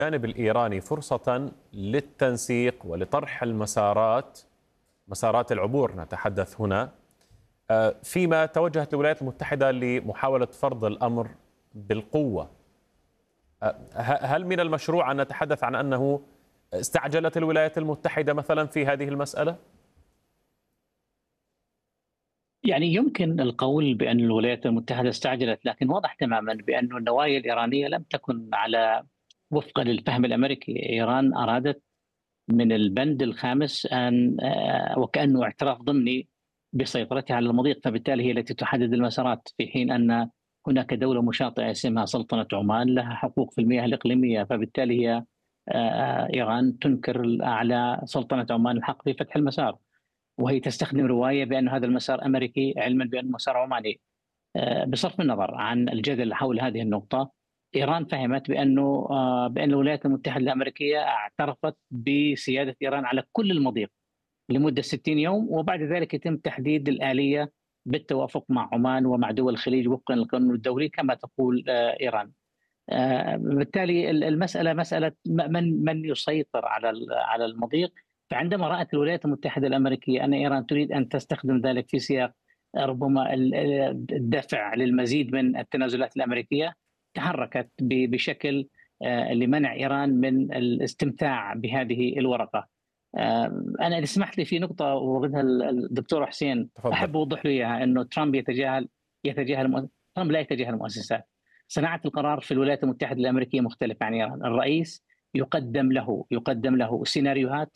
الجانب الإيراني فرصة للتنسيق ولطرح مسارات العبور نتحدث هنا، فيما توجهت الولايات المتحدة لمحاولة فرض الأمر بالقوة. هل من المشروع أن نتحدث عن أنه استعجلت الولايات المتحدة مثلا في هذه المسألة؟ يعني يمكن القول بأن الولايات المتحدة استعجلت، لكن واضح تماما بأن النوايا الإيرانية لم تكن على وفقا للفهم الأمريكي. إيران أرادت من البند الخامس أن وكأنه اعتراف ضمني بسيطرتها على المضيق، فبالتالي هي التي تحدد المسارات، في حين أن هناك دولة مشاطئة اسمها سلطنة عمان لها حقوق في المياه الإقليمية، فبالتالي هي إيران تنكر على سلطنة عمان الحق في فتح المسار، وهي تستخدم رواية بأن هذا المسار أمريكي علما بأنه مسار عماني. بصرف النظر عن الجدل حول هذه النقطة، إيران فهمت بأن الولايات المتحدة الأمريكية اعترفت بسيادة إيران على كل المضيق لمدة 60 يوم، وبعد ذلك يتم تحديد الآلية بالتوافق مع عمان ومع دول الخليج وفقا للقانون الدولي كما تقول إيران. بالتالي المسألة مسألة من يسيطر على المضيق. فعندما رأت الولايات المتحدة الأمريكية أن إيران تريد أن تستخدم ذلك في سياق ربما الدفع للمزيد من التنازلات الأمريكية، تحركت بشكل لمنع إيران من الاستمتاع بهذه الورقة. أنا إذا سمحت لي في نقطة وردها الدكتور حسين تفضل. أحب أوضح له إياها، أنه ترامب ترامب لا يتجاهل المؤسسات. صناعة القرار في الولايات المتحدة الأمريكية مختلفة عن إيران. الرئيس يقدم له سيناريوهات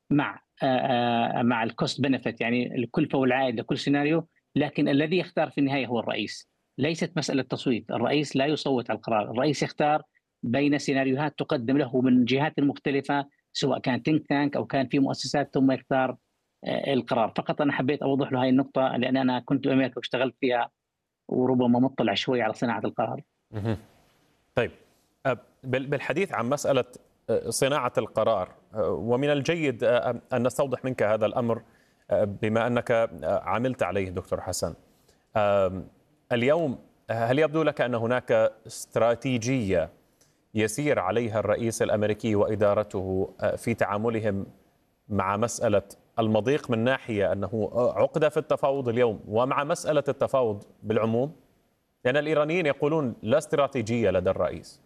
مع الكوست بنفيت، يعني الكلفة والعائد لكل سيناريو، لكن الذي يختار في النهاية هو الرئيس. ليست مسألة تصويت، الرئيس لا يصوت على القرار، الرئيس يختار بين سيناريوهات تقدم له من جهات مختلفة، سواء كان تينك تانك أو كان في مؤسسات، ثم يختار القرار. فقط أنا حبيت أوضح له هذه النقطة، لأن أنا كنت بأمريكا واشتغلت فيها وربما مطلع شوي على صناعة القرار. مهم. طيب، بالحديث عن مسألة صناعة القرار، ومن الجيد أن نستوضح منك هذا الأمر بما أنك عملت عليه دكتور حسن. اليوم هل يبدو لك أن هناك استراتيجية يسير عليها الرئيس الأمريكي وإدارته في تعاملهم مع مسألة المضيق، من ناحية أنه عقدة في التفاوض اليوم، ومع مسألة التفاوض بالعموم؟ لأن الإيرانيين يقولون لا استراتيجية لدى الرئيس.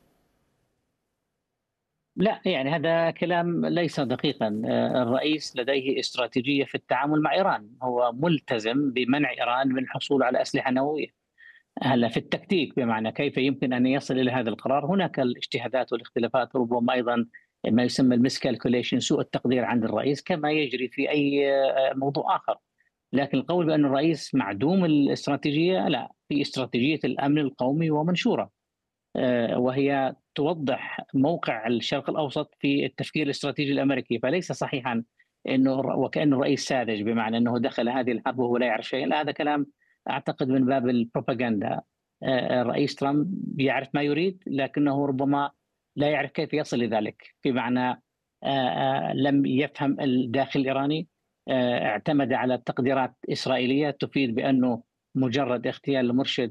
لا، يعني هذا كلام ليس دقيقا. الرئيس لديه استراتيجية في التعامل مع إيران، هو ملتزم بمنع إيران من الحصول على أسلحة نووية. هلا في التكتيك، بمعنى كيف يمكن أن يصل إلى هذا القرار، هناك الاجتهادات والاختلافات، ربما أيضا ما يسمى المسكالكوليشن، سوء التقدير عند الرئيس، كما يجري في أي موضوع آخر. لكن القول بأن الرئيس معدوم الاستراتيجية، لا، في استراتيجية الأمن القومي ومنشورة، وهي توضح موقع الشرق الأوسط في التفكير الاستراتيجي الأمريكي. فليس صحيحا أنه وكأن الرئيس ساذج، بمعنى أنه دخل هذه الحرب وهو لا يعرف شيء. لا، هذا كلام أعتقد من باب البروباغندا. الرئيس ترامب يعرف ما يريد، لكنه ربما لا يعرف كيف يصل لذلك، بمعنى لم يفهم الداخل الإيراني. اعتمد على تقديرات إسرائيلية تفيد بأنه مجرد اغتيال المرشد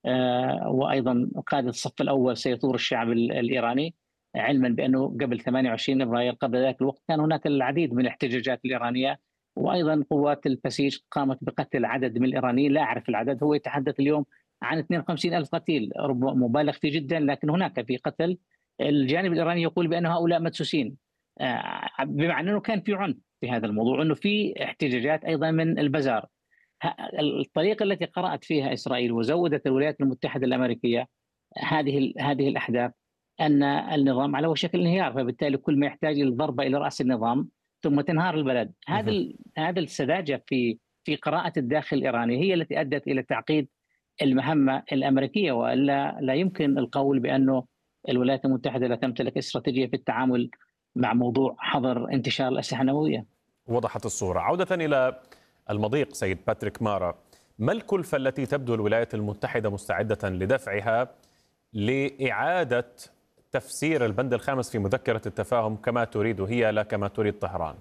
وايضا قائد الصف الاول سيثور الشعب الايراني، علما بانه قبل 28 فبراير قبل ذلك الوقت كان هناك العديد من الاحتجاجات الايرانيه، وايضا قوات البسيج قامت بقتل عدد من الايرانيين، لا اعرف العدد. هو يتحدث اليوم عن 52 الف قتيل، ربما مبالغ فيه جدا، لكن هناك في قتل. الجانب الايراني يقول بان هؤلاء مدسوسين، بمعنى انه كان في عنف في هذا الموضوع، انه في احتجاجات ايضا من البزار. الطريقة التي قرأت فيها إسرائيل وزودت الولايات المتحدة الأمريكية هذه الأحداث، أن النظام على وشك الانهيار، فبالتالي كل ما يحتاج إلى ضربة إلى رأس النظام ثم تنهار البلد. هذا السذاجة في قراءة الداخل الإيراني هي التي أدت إلى تعقيد المهمة الأمريكية، وإلا لا يمكن القول بأنه الولايات المتحدة لا تمتلك استراتيجية في التعامل مع موضوع حظر انتشار الأسلحة النووية. وضحت الصورة. عودة إلى المضيق سيد باتريك مارا، ما الكلفة التي تبدو الولايات المتحدة مستعدة لدفعها لإعادة تفسير البند الخامس في مذكرة التفاهم كما تريد هي لا كما تريد طهران؟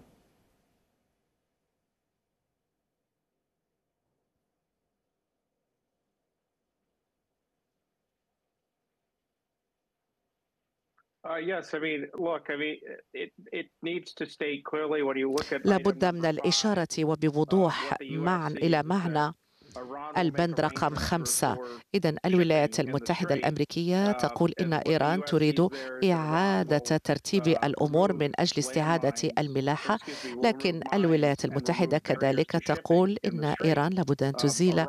لابد من الإشارة وبوضوح معا إلى معنى البند رقم 5. إذن الولايات المتحدة الأمريكية تقول إن إيران تريد إعادة ترتيب الأمور من أجل استعادة الملاحة، لكن الولايات المتحدة كذلك تقول إن إيران لابد أن تزيل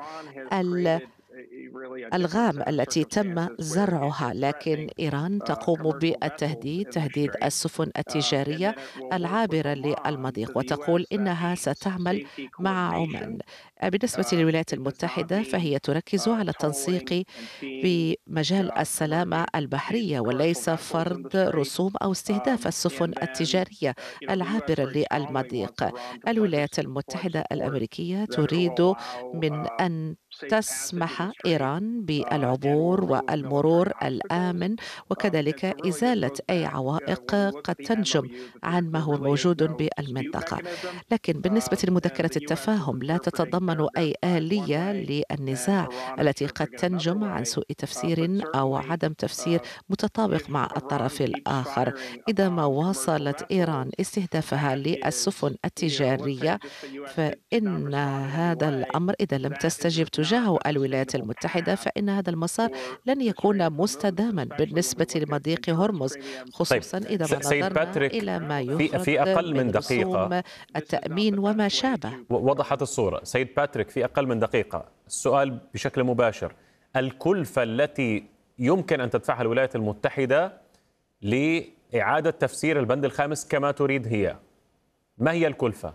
الألغام التي تم زرعها، لكن إيران تقوم بالتهديد، تهديد السفن التجارية العابرة للمضيق، وتقول إنها ستعمل مع عمان. بالنسبة للولايات المتحدة فهي تركز على التنسيق بمجال السلامة البحرية وليس فرض رسوم أو استهداف السفن التجارية العابرة للمضيق. الولايات المتحدة الأمريكية تريد من أن تسمح إيران بالعبور والمرور الآمن، وكذلك إزالة أي عوائق قد تنجم عن ما هو موجود بالمنطقة. لكن بالنسبة لمذكرة التفاهم لا تتضمن أي آلية للنزاع التي قد تنجم عن سوء تفسير أو عدم تفسير متطابق مع الطرف الآخر. إذا ما واصلت إيران استهدافها للسفن التجارية فإن هذا الأمر إذا لم تستجب تجاهه الولايات المتحدة فإن هذا المسار لن يكون مستداما بالنسبة لمضيق هرمز، خصوصا إذا ما نظرنا إلى ما يفرض في أقل من دقيقة التأمين وما شابه. وضحت الصورة. سيد باتريك، في أقل من دقيقة السؤال بشكل مباشر: الكلفة التي يمكن أن تدفعها الولايات المتحدة لإعادة تفسير البند الخامس كما تريد هي ما هي الكلفة؟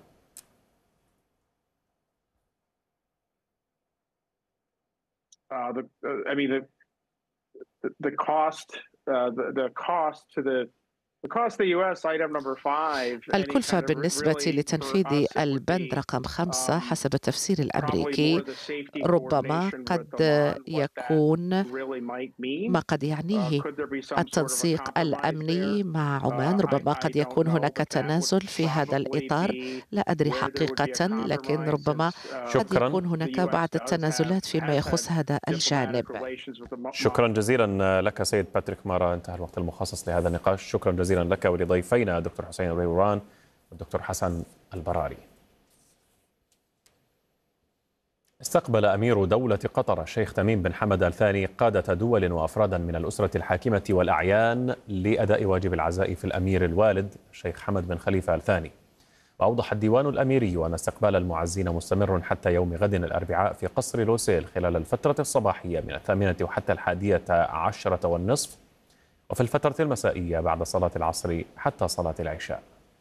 الكلفة بالنسبة لتنفيذ البند رقم 5 حسب التفسير الأمريكي ربما قد يكون ما قد يعنيه التنسيق الأمني مع عمان، ربما قد يكون هناك تنازل في هذا الإطار، لا أدري حقيقة، لكن ربما قد يكون هناك بعض التنازلات فيما يخص هذا الجانب. شكرا جزيلا لك سيد باتريك مارا، انتهى الوقت المخصص لهذا النقاش. شكرا جزيلا لك ولضيفينا الدكتور حسين البيوران والدكتور حسن البراري. استقبل أمير دولة قطر الشيخ تميم بن حمد آل ثاني قادة دول وأفرادا من الأسرة الحاكمة والأعيان لأداء واجب العزاء في الأمير الوالد الشيخ حمد بن خليفة آل ثاني. وأوضح الديوان الأميري أن استقبال المعزين مستمر حتى يوم غد الأربعاء في قصر لوسيل خلال الفترة الصباحية من 8 وحتى 11:30، وفي الفترة المسائية بعد صلاة العصر حتى صلاة العشاء.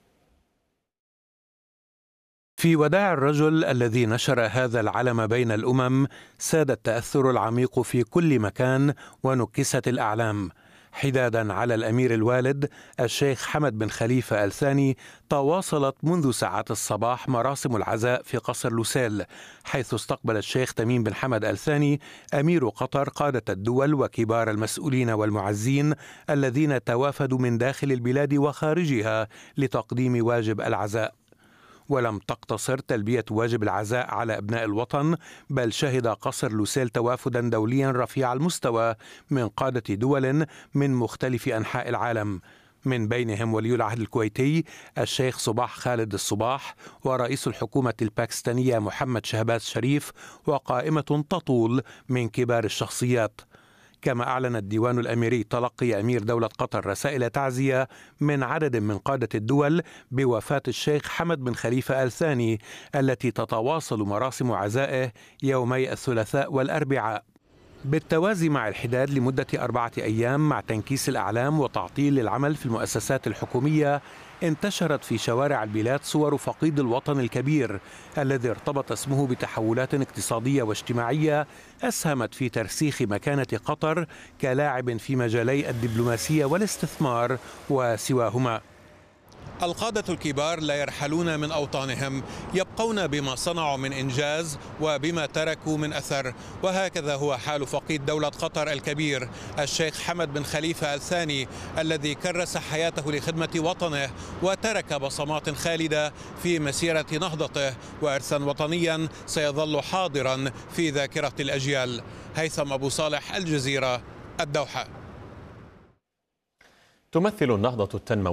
في وداع الرجل الذي نشر هذا العلم بين الأمم ساد التأثر العميق في كل مكان ونكست الأعلام. حدادا على الأمير الوالد الشيخ حمد بن خليفة آل ثاني تواصلت منذ ساعات الصباح مراسم العزاء في قصر لوسيل، حيث استقبل الشيخ تميم بن حمد آل ثاني أمير قطر قادة الدول وكبار المسؤولين والمعزين الذين توافدوا من داخل البلاد وخارجها لتقديم واجب العزاء. ولم تقتصر تلبية واجب العزاء على أبناء الوطن، بل شهد قصر لوسيل توافدا دوليا رفيع المستوى من قادة دول من مختلف أنحاء العالم، من بينهم ولي العهد الكويتي الشيخ صباح خالد الصباح، ورئيس الحكومة الباكستانية محمد شهباز شريف، وقائمة تطول من كبار الشخصيات. كما أعلن الديوان الأميري تلقي أمير دولة قطر رسائل تعزية من عدد من قادة الدول بوفاة الشيخ حمد بن خليفة آل ثاني، التي تتواصل مراسم عزائه يومي الثلاثاء والأربعاء، بالتوازي مع الحداد لمدة 4 أيام مع تنكيس الأعلام وتعطيل العمل في المؤسسات الحكومية. انتشرت في شوارع البلاد صور فقيد الوطن الكبير الذي ارتبط اسمه بتحولات اقتصادية واجتماعية أسهمت في ترسيخ مكانة قطر كلاعب في مجالي الدبلوماسية والاستثمار وسواهما. القادة الكبار لا يرحلون من أوطانهم، يبقون بما صنعوا من إنجاز وبما تركوا من أثر، وهكذا هو حال فقيد دولة قطر الكبير الشيخ حمد بن خليفة آل ثاني، الذي كرس حياته لخدمة وطنه وترك بصمات خالدة في مسيرة نهضته وإرثا وطنيا سيظل حاضرا في ذاكرة الأجيال. هيثم أبو صالح، الجزيرة، الدوحة. تمثل النهضة التنموية